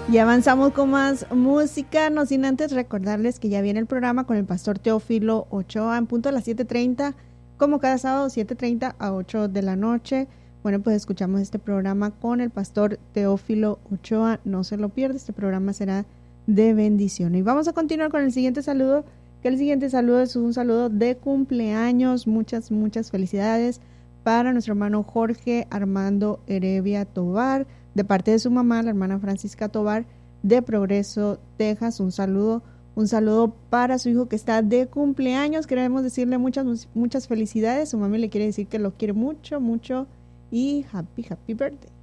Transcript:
Y avanzamos con más música, no sin antes recordarles que ya viene el programa con el pastor Teófilo Ochoa en punto a las 7:30, como cada sábado 7:30 a 8 de la noche. Bueno, pues escuchamos este programa con el pastor Teófilo Ochoa, no se lo pierda, este programa será de bendición. Y vamos a continuar con el siguiente saludo, que el siguiente saludo es un saludo de cumpleaños, muchas felicidades para nuestro hermano Jorge Armando Heredia Tobar, de parte de su mamá, la hermana Francisca Tobar, de Progreso, Texas. Un saludo para su hijo que está de cumpleaños. Queremos decirle muchas felicidades. Su mami le quiere decir que lo quiere mucho y happy birthday.